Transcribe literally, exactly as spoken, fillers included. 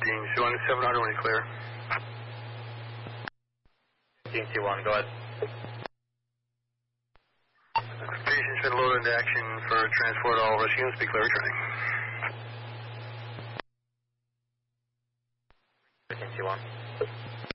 fifteen Two one seven hundred when you clear. fifteen T one, go ahead. Patient's been loaded into action for transport. All rescue units be clear returning. fifteen T one.